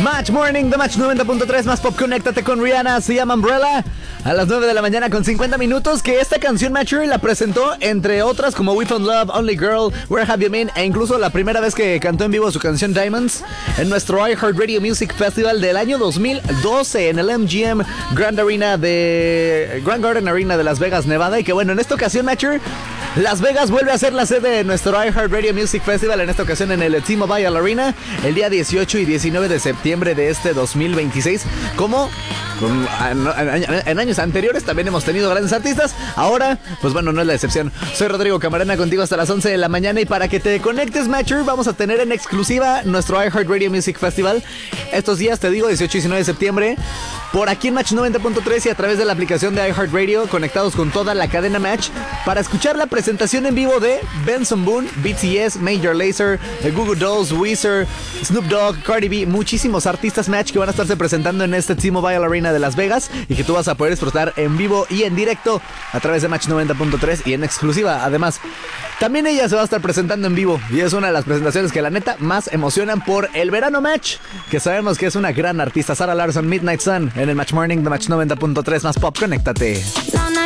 Match Morning, The Match 90.3 más pop. Conéctate con Rihanna, se llama Umbrella. A las 9 de la mañana con 50 minutos. Que esta canción Matcher la presentó entre otras como We Found Love, Only Girl, Where Have You Been, e incluso la primera vez que cantó en vivo su canción Diamonds en nuestro iHeartRadio Music Festival del año 2012 en el MGM Grand Garden Arena de Las Vegas, Nevada. Y que bueno, en esta ocasión Matcher, Las Vegas vuelve a ser la sede de nuestro iHeartRadio Music Festival, en esta ocasión en el T-Mobile Arena, el día 18 y 19 de septiembre de este 2026. Como en años anteriores también hemos tenido grandes artistas, ahora, pues bueno, no es la excepción. Soy Rodrigo Camarena, contigo hasta las 11 de la mañana, y para que te conectes, Matcher, vamos a tener en exclusiva nuestro iHeartRadio Music Festival estos días, te digo, 18 y 19 de septiembre, por aquí en Match 90.3 y a través de la aplicación de iHeartRadio, conectados con toda la cadena Match, para escuchar la presentación en vivo de Benson Boone, BTS, Major Lazer, Goo Goo Dolls, Weezer, Snoop Dogg, Cardi B, muchísimos artistas Match que van a estarse presentando en este T-Mobile Arena de Las Vegas y que tú vas a poder disfrutar en vivo y en directo a través de Match 90.3 y en exclusiva. Además, también ella se va a estar presentando en vivo y es una de las presentaciones que la neta más emocionan por el verano Match, que sabemos que es una gran artista. Zara Larsson, Midnight Sun, en el Match Morning de Match 90.3 más pop. Conéctate.